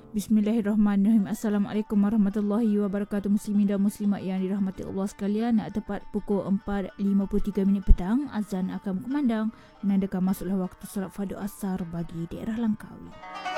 Bismillahirrahmanirrahim. Assalamualaikum warahmatullahi wabarakatuh, muslimin dan muslimat yang dirahmati Allah sekalian. Tepat pukul 4.53 petang, azan akan berkumandang menandakan masuklah waktu solat fardu asar bagi daerah Langkawi.